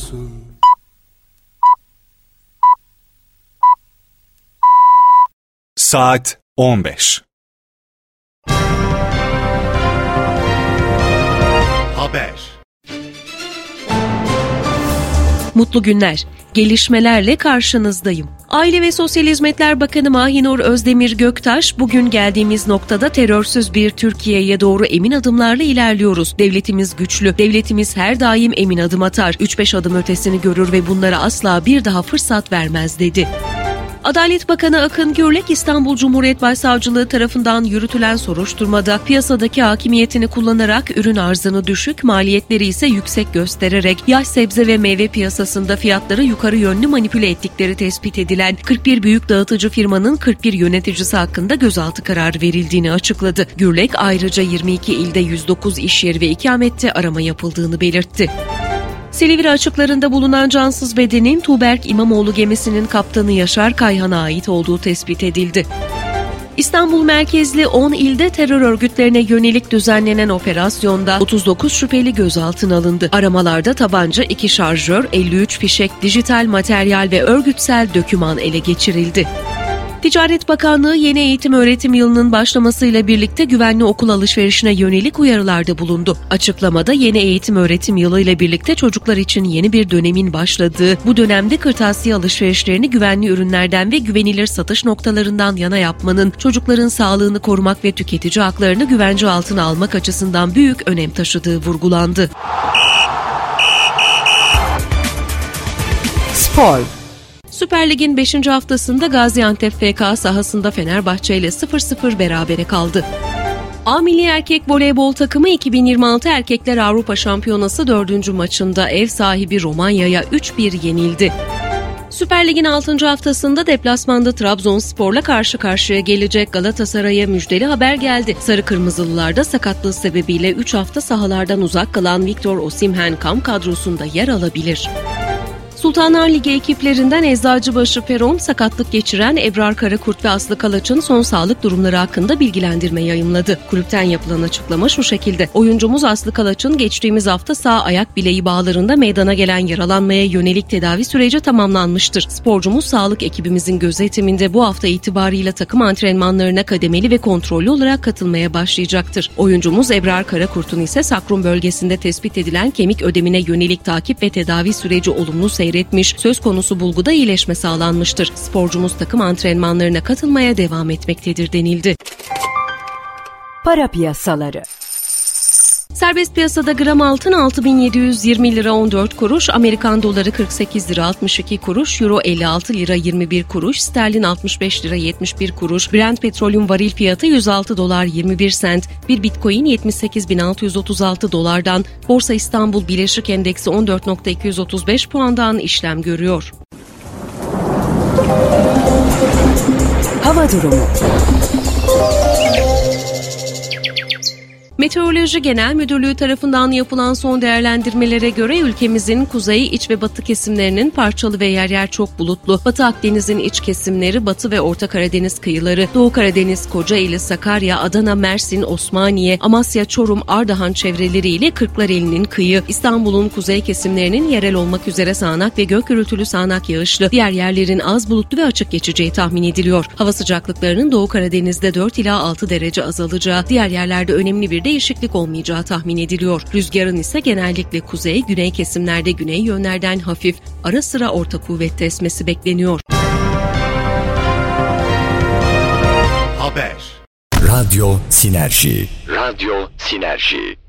olsun. Saat 15. Haber. Mutlu günler. Gelişmelerle karşınızdayım. Aile ve Sosyal Hizmetler Bakanı Mahinur Özdemir Göktaş, bugün geldiğimiz noktada terörsüz bir Türkiye'ye doğru emin adımlarla ilerliyoruz. Devletimiz güçlü, devletimiz her daim emin adım atar, 3-5 adım ötesini görür ve bunlara asla bir daha fırsat vermez dedi. Adalet Bakanı Akın Gürlek, İstanbul Cumhuriyet Başsavcılığı tarafından yürütülen soruşturmada piyasadaki hakimiyetini kullanarak ürün arzını düşük, maliyetleri ise yüksek göstererek yaş sebze ve meyve piyasasında fiyatları yukarı yönlü manipüle ettikleri tespit edilen 41 büyük dağıtıcı firmanın 41 yöneticisi hakkında gözaltı kararı verildiğini açıkladı. Gürlek ayrıca 22 ilde 109 iş yeri ve ikamette arama yapıldığını belirtti. Silivri açıklarında bulunan cansız bedenin Tuğberk İmamoğlu gemisinin kaptanı Yaşar Kayhan'a ait olduğu tespit edildi. İstanbul merkezli 10 ilde terör örgütlerine yönelik düzenlenen operasyonda 39 şüpheli gözaltına alındı. Aramalarda tabanca, 2 şarjör, 53 fişek, dijital materyal ve örgütsel döküman ele geçirildi. Ticaret Bakanlığı yeni eğitim öğretim yılının başlamasıyla birlikte güvenli okul alışverişine yönelik uyarılarda bulundu. Açıklamada yeni eğitim öğretim yılı ile birlikte çocuklar için yeni bir dönemin başladığı, bu dönemde kırtasiye alışverişlerini güvenli ürünlerden ve güvenilir satış noktalarından yana yapmanın çocukların sağlığını korumak ve tüketici haklarını güvence altına almak açısından büyük önem taşıdığı vurgulandı. Spor. Süper Lig'in 5. haftasında Gaziantep FK sahasında Fenerbahçe ile 0-0 berabere kaldı. A Milli Erkek Voleybol takımı 2026 Erkekler Avrupa Şampiyonası 4. maçında ev sahibi Romanya'ya 3-1 yenildi. Süper Lig'in 6. haftasında deplasmanda Trabzonspor'la karşı karşıya gelecek Galatasaray'a müjdeli haber geldi. Sarı Kırmızılılarda sakatlığı sebebiyle 3 hafta sahalardan uzak kalan Victor Osimhen kamp kadrosunda yer alabilir. Sultanlar Ligi ekiplerinden Eczacıbaşı Peron, sakatlık geçiren Ebrar Karakurt ve Aslı Kalaç'ın son sağlık durumları hakkında bilgilendirme yayımladı. Kulüpten yapılan açıklama şu şekilde: oyuncumuz Aslı Kalaç'ın geçtiğimiz hafta sağ ayak bileği bağlarında meydana gelen yaralanmaya yönelik tedavi süreci tamamlanmıştır. Sporcumuz sağlık ekibimizin gözetiminde bu hafta itibariyle takım antrenmanlarına kademeli ve kontrollü olarak katılmaya başlayacaktır. Oyuncumuz Ebrar Karakurt'un ise sakrum bölgesinde tespit edilen kemik ödemine yönelik takip ve tedavi süreci olumlu seyretmiş, söz konusu bulguda iyileşme sağlanmıştır. Sporcumuz takım antrenmanlarına katılmaya devam etmektedir denildi. Para piyasaları. Serbest piyasada gram altın 6.720 lira 14 kuruş, Amerikan doları 48 lira 62 kuruş, euro 56 lira 21 kuruş, sterlin 65 lira 71 kuruş, Brent petrolün varil fiyatı 106 dolar 21 sent, bir bitcoin 78.636 dolardan, Borsa İstanbul Bileşik Endeksi 14.235 puandan işlem görüyor. Hava durumu. Meteoroloji Genel Müdürlüğü tarafından yapılan son değerlendirmelere göre ülkemizin kuzey, iç ve batı kesimlerinin parçalı ve yer yer çok bulutlu, Batı Akdeniz'in iç kesimleri, Batı ve Orta Karadeniz kıyıları, Doğu Karadeniz, Kocaeli, Sakarya, Adana, Mersin, Osmaniye, Amasya, Çorum, Ardahan çevreleriyle Kırklareli'nin kıyı, İstanbul'un kuzey kesimlerinin yerel olmak üzere sağanak ve gök gürültülü sağanak yağışlı, diğer yerlerin az bulutlu ve açık geçeceği tahmin ediliyor. Hava sıcaklıklarının Doğu Karadeniz'de 4 ila 6 derece azalacağı, diğer yerlerde önemli bir değişiklik olmayacağı tahmin ediliyor. Rüzgarın ise genellikle kuzey, güney kesimlerde güney yönlerden hafif, ara sıra orta kuvvette esmesi bekleniyor. Haber. Radyo Sinerji. Radyo Sinerji.